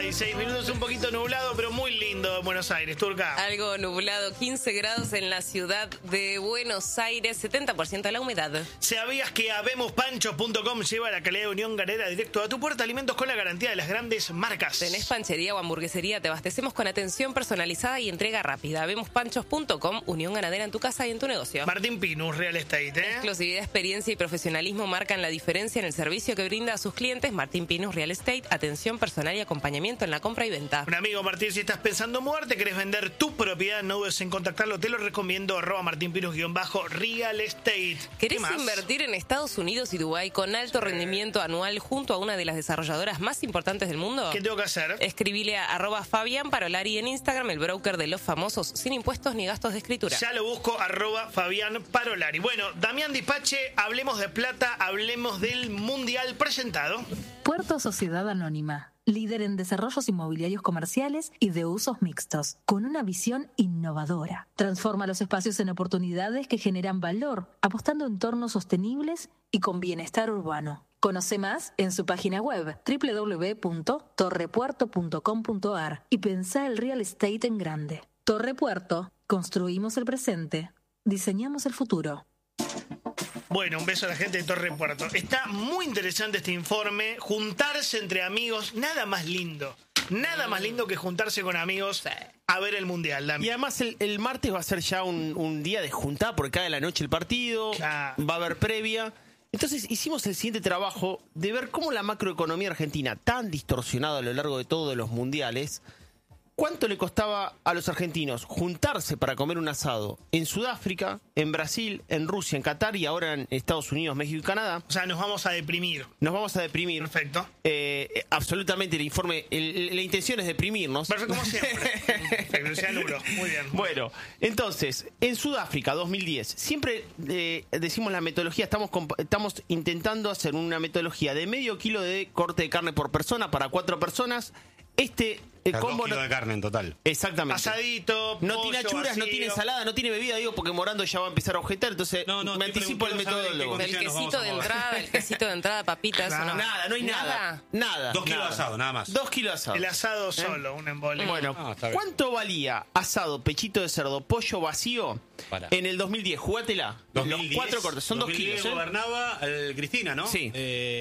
16 minutos, un poquito nublado, pero muy lindo en Buenos Aires, Turca. Algo nublado, 15 grados en la ciudad de Buenos Aires, 70% de la humedad. ¿Sabías que habemospanchos.com lleva la calidad de Unión Ganadera directo a tu puerta? Alimentos con la garantía de las grandes marcas. ¿Tenés panchería o hamburguesería? Te abastecemos con atención personalizada y entrega rápida. Habemospanchos.com, Unión Ganadera en tu casa y en tu negocio. Martín Pinus, Real Estate, Exclusividad, experiencia y profesionalismo marcan la diferencia en el servicio que brinda a sus clientes. Martín Pinus, Real Estate, atención personal y acompañamiento en la compra y venta. Un amigo, Martín, si estás pensando en mudarte, querés vender tu propiedad, no dudes en contactarlo, te lo recomiendo, @martinpinus_Real Estate. ¿Querés invertir en Estados Unidos y Dubái con alto rendimiento anual junto a una de las desarrolladoras más importantes del mundo? ¿Qué tengo que hacer? Escribile a @Fabián Parolari en Instagram, el broker de los famosos, sin impuestos ni gastos de escritura. Ya lo busco, @Fabián Parolari. Bueno, Damián Dispache, hablemos de plata, hablemos del Mundial presentado. Puerto Sociedad Anónima, líder en desarrollos inmobiliarios comerciales y de usos mixtos, con una visión innovadora. Transforma los espacios en oportunidades que generan valor, apostando en entornos sostenibles y con bienestar urbano. Conoce más en su página web www.torrepuerto.com.ar y pensá el real estate en grande. Torre Puerto, construimos el presente, diseñamos el futuro. Bueno, un beso a la gente de Torre Puerto. Está muy interesante este informe. Juntarse entre amigos, nada más lindo. Nada más lindo que juntarse con amigos a ver el Mundial. Dami. Y además el martes va a ser ya un día de juntada porque cae la noche el partido, va a haber previa. Entonces hicimos el siguiente trabajo de ver cómo la macroeconomía argentina, tan distorsionada a lo largo de todos los mundiales, ¿cuánto le costaba a los argentinos juntarse para comer un asado en Sudáfrica, en Brasil, en Rusia, en Qatar y ahora en Estados Unidos, México y Canadá? O sea, nos vamos a deprimir. Nos vamos a deprimir. Perfecto. Absolutamente el informe, la intención es deprimirnos. Perfecto, como siempre. Perfecto, cianuro. Muy bien. Bueno, entonces, en Sudáfrica 2010, siempre decimos la metodología, estamos intentando hacer una metodología de medio kilo de corte de carne por persona para 4 personas. Combo 2 kilos de carne en total. Exactamente. Asadito, no tiene achuras, vacío. no tiene ensalada, no tiene bebida, digo, porque Morando ya va a empezar a objetar, entonces me anticipo el metodólogo. El quesito de entrada, papitas, Claro. ¿o no? Nada, no hay nada. 2 kilos de asado, nada más. 2 kilos de asado. El asado solo, un embole. Bueno, está bien. ¿cuánto valía asado, pechito de cerdo, pollo vacío en el 2010? Jugátela. 2010, Los 4 cortes, son 2 2010 kilos. gobernaba Cristina, ¿no? Sí.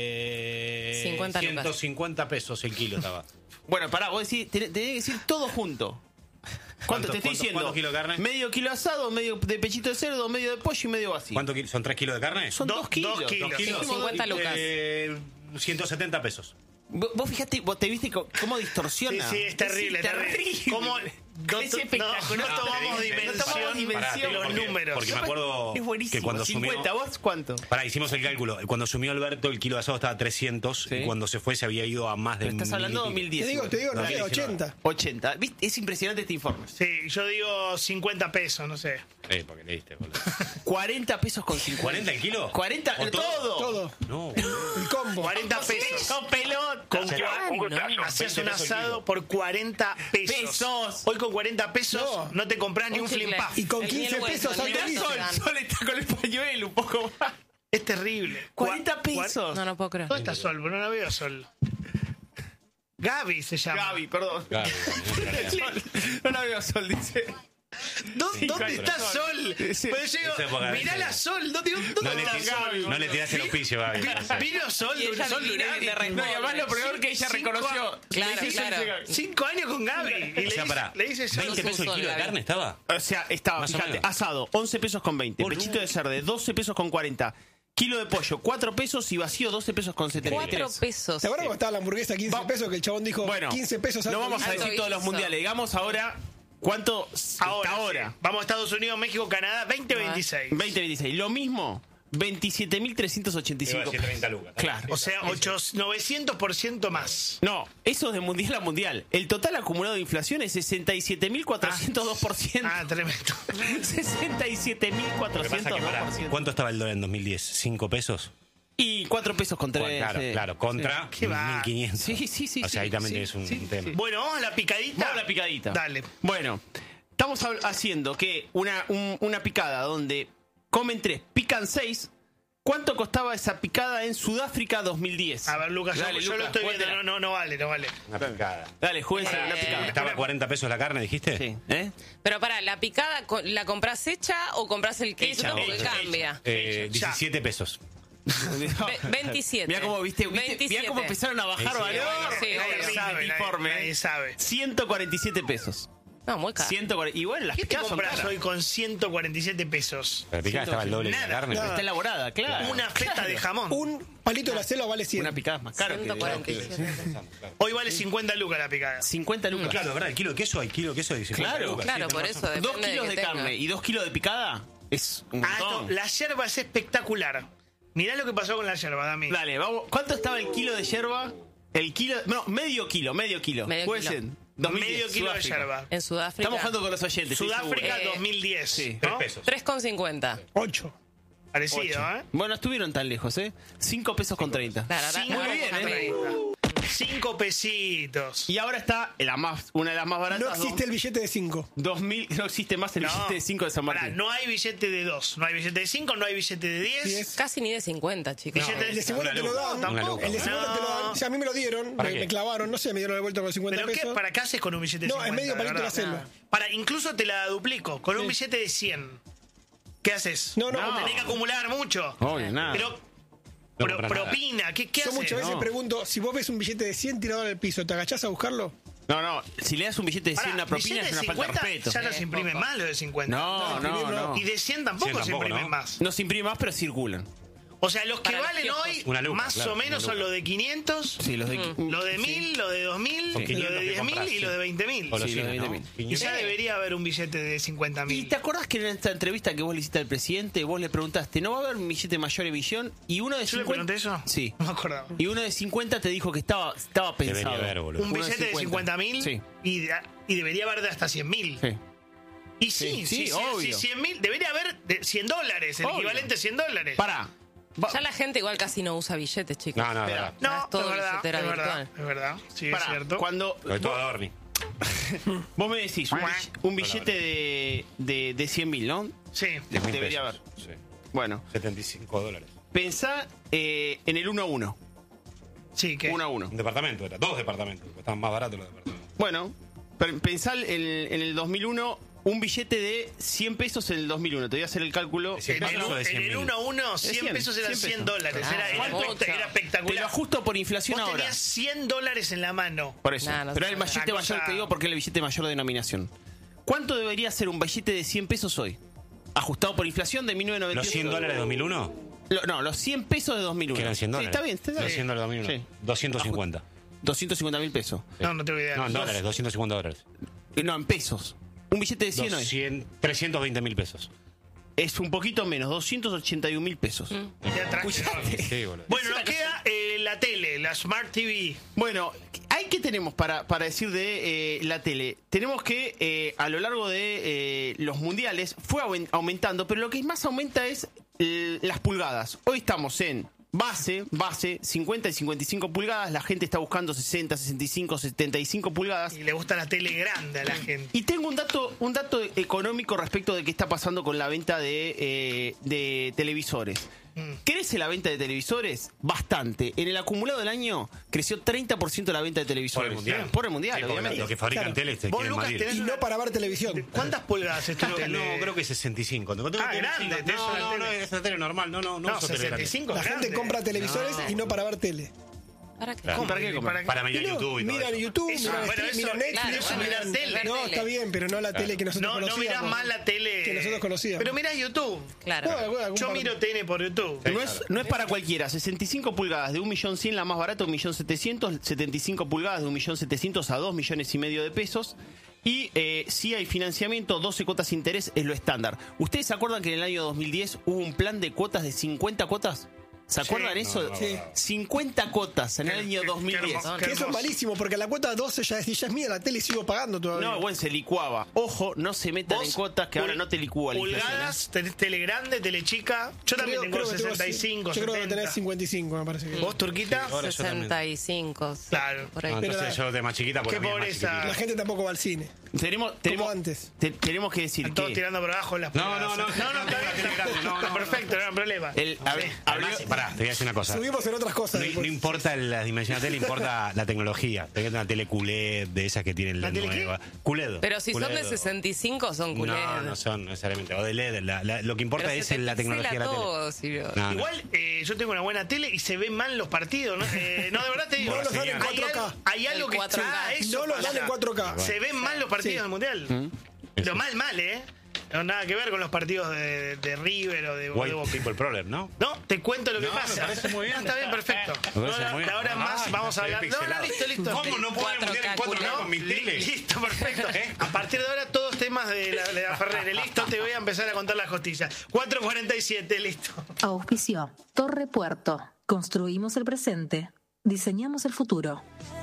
50 lucas. 150 pesos el kilo estaba. Bueno, pará, vos decís, tenés que decir todo junto. ¿Cuánto te estoy diciendo? ¿Cuántos kilos de carne? Medio kilo asado, medio de pechito de cerdo, medio de pollo y medio vacío. ¿Cuánto ¿Son 3 kilos de carne? Son 2 kilos. 2 kilos. 2 kilos. 50 lucas. 170 pesos. Vos fijate, vos te viste cómo distorsiona. Sí, es terrible, terrible. ¿Cómo? Es espectacular. No tomamos dimensión de los números. Porque me acuerdo Es buenísimo. que cuando 50, ¿vos cuánto? hicimos el cálculo. Cuando asumió Alberto, el kilo de asado estaba a 300 y cuando se fue se había ido a más de Pero estás hablando de 2010. Te digo, no sé, 80. 80. ¿Viste? Es impresionante este informe. Sí, yo digo 50 pesos, no sé. Porque leíste, boludo. 40 pesos con 50. ¿40 el kilo? 40, ¿O todo? Todo. No. El combo. 40 pesos. Con pelota. Hacías 20 un pesos el asado kilo. por 40 pesos. Hoy con 40 pesos no te compras ni un chicle. flimpuff. Y con El 15 hielo pesos hueso, alto el liso. hielo hueso. Sol está con el pañuelo un poco más. Es terrible. 40 pesos. No puedo creer. ¿Dónde está Sol? Pero no la veo Sol. Gaby se llama. Gaby, perdón. Claro, No la veo Sol, dice. ¿Dónde está Sol? Sí. Pero yo Esa época digo, de- mirá la Sol. ¿Dónde No le, está Sol? no le tirás el auspicio, Gaby. Vino Sol, Y ella Sol viene Durán. y le responde. No, y además lo peor que ella 5 reconoció. Claro, Le hizo claro. llegar. 5 años con Gaby. Y O sea, pará, le dice Sol. 20 pesos el kilo de carne estaba. O sea, estaba, Más o fíjate, menos. asado, 11 pesos con 20. Pechito de cerdo, 12 pesos con 40. Kilo de pollo, 4 pesos y vacío, 12 pesos con 73. 4 pesos. ¿Te acuerdas cuando estaba la hamburguesa a 15 pesos que el chabón dijo Bueno, 15 pesos no alto vamos a liso? decir todos los Alto mundiales. guiso. Digamos ahora cuánto ahora. Sí. Vamos a Estados Unidos, México, Canadá, 2026. 2026. Lo mismo, 27.385. 730 lucas. Claro. O sea, 900% más. No, eso es de mundial a mundial. El total acumulado de inflación es 67.402%. Ah, tremendo. 67.402%. ¿Cuánto estaba el dólar en 2010? ¿5 pesos? Y 4 pesos con 3. Claro, contra Qué va. 1.500. Sí. O sea, ahí también es un tema. Bueno, vamos a la picadita. Vamos a la picadita. Dale. Bueno, estamos haciendo que una picada donde comen 3, pican 6. ¿Cuánto costaba esa picada en Sudáfrica 2010? A ver, Lucas, Dale, yo lo Lucas, estoy viendo. cuéntela. No vale. Una picada. Dale, jueguense una picada. ¿Estaba a 40 pesos la carne, dijiste? Sí. Pero para, ¿la picada la compras hecha o compras el queso? Hecha, Porque hecha, cambia. 17 pesos. 27. Mirá cómo, ¿viste? Mirá 27. cómo empezaron a bajar Sí, valor. sí, Nadie sabe, Informe. nadie sabe. 147 pesos. No, muy caro. 140. Y bueno, las ¿Qué te picadas son compras caras. hoy con 147 pesos? La picada estaba el doble de la Nada, carne. nada. Está elaborada, claro. Una feta de jamón. Un palito de la selva vale 100. Una picada es más cara que 147. Hoy vale 50 lucas la picada. 50 lucas. Claro, ¿verdad? El kilo de queso hay kilo de queso de 50 Claro, lucas. Claro, Sí, por tenés eso razón. 2 depende kilos de de que tenga. carne y 2 kilos de picada es un montón. La yerba es espectacular. Mirá lo que pasó con la yerba, Dami. Dale, vamos. ¿Cuánto estaba el kilo de yerba? El kilo. No, medio kilo. Medio Puede kilo. ser. Medio kilo de Sudáfrica. yerba. En Sudáfrica. Estamos jugando con los oyentes. estoy Sudáfrica seguro. 2010. sí. 3 ¿no? pesos. 3,50. 8. Parecido, ¿eh? Bueno, no estuvieron tan lejos, ¿eh? 5 pesos con 30. Claro, ahora Cinco ahora muy bien, vamos a ¿eh? reír. 5 pesitos. Y ahora está una de las más baratas. No existe el billete de 5. 2000, no existe más el billete de 5 de San Pará, Martín. no hay billete de 2, no hay billete de 5, no hay billete de 10. 10. Casi ni de 50, chicos. Billete El de 50 te lo dan. Una luca. El de 50 te lo dan. No. O sea, a mí me lo dieron, ¿Para me qué? clavaron, no sé, me dieron la vuelta con 50 ¿Pero qué? pesos. ¿Para qué haces con un billete de No, 50? es medio de palito de la verdad? selva. Para, incluso te la duplico. Con un Sí. billete de 100. ¿Qué haces? No. Tenés que acumular mucho. Obvio, nada. Pero No compras nada. propina, ¿qué Yo haces? muchas veces No. pregunto, si vos ves un billete de 100 tirado en el piso, ¿te agachás a buscarlo? No, si le das un billete de 100 Pará, una propina billete es una de falta de 50 respeto. ya no se imprime poco. más lo de 50. No. Y de 100 tampoco 100 se tampoco, imprime ¿no? más. No se imprime más, pero circulan. O sea, los que Para los valen kioscos. hoy, Una luca, más claro, o menos una son luca. los de 500, Sí, los de. los de 1000, los de 2000, Son los de 500 que 10.000 compras, y los de 20.000. O los Sí, 100, los de ¿no? 20.000. Y ya debería haber un billete de ¿Y 50.000. te acordás que en esta entrevista que vos le hiciste al presidente, vos le preguntaste, ¿no va a haber un billete mayor emisión? Y uno de ¿Yo le 50. pregunté eso? Sí. No me acordaba. Y uno de 50 te dijo que estaba pensado. Debería haber, boludo. Un Uno billete de 50.000 Sí. y debería haber de hasta 100.000. Sí. Y sí, obvio. 100.000, debería haber de $100, el Obvio. equivalente a $100. Pará. Ya la gente igual casi no usa billetes, chicos. No, es verdad. No, Es todo es verdad, billetera es verdad, virtual. es verdad. Sí, Pará. es cierto. Cuando Sobre todo Adorni. vos me decís un billete de 100.000, ¿no? Sí. 10.000 Debería pesos. haber. Sí. Bueno, $75. pensá en el 1 a 1. Sí, que 1 a 1. Un departamento era. 2 departamentos. Estaban más baratos los departamentos. Bueno, pensá en el 2001, un billete de 100 pesos en el 2001. Te voy a hacer el cálculo. Sí. en el, pesos de en el 100.000. 1 a 1, 100 100, pesos eran 100 $100. Era, Claro, mucho. era Te lo espectacular. ajusto por inflación Vos ahora. tenías $100 en la mano. Por eso. No, no Pero se el puede. billete Una mayor, cosa- te digo, porque es el billete mayor de denominación. ¿Cuánto debería ser un billete de 100 pesos hoy? Ajustado por inflación de 1998. ¿Los $100 de 2001? No, los 100 pesos de 2001. Que eran $100. Sí, está bien. Está Los bien. 100 de 2001. Sí. 250. 250.000 pesos. No, no tengo idea. No, en dólares, $250. No, en pesos. Un billete de 100 hoy 320.000 pesos. es un poquito menos, 281.000 pesos. Qué atrás, enorme. Sí, boludo. Bueno, nos queda la tele, la Smart TV. Bueno, ¿qué tenemos para decir de la tele? Tenemos que a lo largo de los mundiales fue aumentando, pero lo que más aumenta es las pulgadas. Hoy estamos en base, 50 y 55 pulgadas, la gente está buscando 60, 65, 75 pulgadas. Y le gusta la tele grande a la gente. Y tengo un dato económico respecto de qué está pasando con la venta de televisores. ¿Crece la venta de televisores? Bastante. En el acumulado del año creció 30% la venta de televisores. Por el mundial. Por el mundial, Sí, porque obviamente. Los que fabrican Claro. teles te Vos, quieren Lucas, matar. tenés Y no para ver televisión. ¿Cuántas pulgadas es tu tele? No, creo que 65. Ah, grande, tenés una No, tele. es una tele normal. No No, uso tele grande. 65 La es gente grande. compra televisores y no para ver tele. ¿Para qué? Claro. ¿Para qué compran? Para mirar Y no, YouTube y todo miran eso. YouTube, Eso, miran, bueno, stream, eso- miran Netflix, claro, eso miran mirar tele. No, está bien, pero no la tele que nosotros No conocíamos. mirás más la tele que nosotros conocíamos. Pero mirás YouTube. Claro. No, algún Yo par- miro TN por YouTube. No es para cualquiera. 65 pulgadas de 1.100.000 la más barata, 1.700.000. 75 pulgadas de 1.700.000 a 2,5 millones de pesos. Y si hay financiamiento, 12 cuotas de interés es lo estándar. ¿Ustedes se acuerdan que en el año 2010 hubo un plan de cuotas de 50 cuotas? ¿Se acuerdan Sí. eso? No, Sí. 50 cuotas en el año Qué 2010. hermoso, qué Que eso es hermoso. malísimo, porque la cuota 12 ya es mía, la tele sigo pagando todavía. No, bueno, se licuaba. Ojo, no se metan Vos, en cuotas que ahora pul- no te licúa la inflación, Pulgadas, tenés tele grande, tele chica. Yo también tengo que 65, yo creo que 70. tenés 55, me parece. Que. ¿Vos, Turquita? Ahora yo también. 65. Claro. Por ahí. No, entonces Pero yo de más chiquita, qué porque la mía es más pobreza. La chiquitita. gente tampoco va al cine. Tenemos que decir Están todos tirando por abajo las pulgadas. No, está perfecto, no hay problema. Además, pará, te voy a decir una cosa. Subimos en otras cosas. No importa las dimensiones de la tele, importa la tecnología. Tenés una tele QLED de esas que tienen la nueva. QLED. Pero si son de 65 son QLED. No son necesariamente. O de LED. Lo que importa es la tecnología de la tele. Igual yo tengo una buena tele y se ven mal los partidos. No, de verdad te digo. No los dan en 4K. Hay algo que no los dan en 4K. Se ven mal los partidos del Mundial. Lo mal, No, nada que ver con los partidos de River o de White People Problem, ¿no? No, te cuento lo que pasa. Me parece muy bien. Está bien, perfecto. Ahora más vamos a hablar. Listo. ¿Cómo no puedo ver en 4K con mi tele? Listo, perfecto. A partir de ahora todos temas de la Ferrere. Listo, te voy a empezar a contar las costillas. 4:47, listo. Auspició Torre Puerto. Construimos el presente. Diseñamos el futuro.